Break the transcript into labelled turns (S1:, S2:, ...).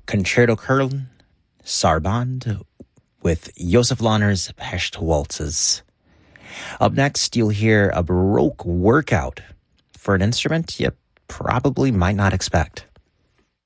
S1: Concerto Köln, Sarband, with Josef Lahner's Pescht Waltzes. Up next, you'll hear a Baroque workout for an instrument you probably might not expect.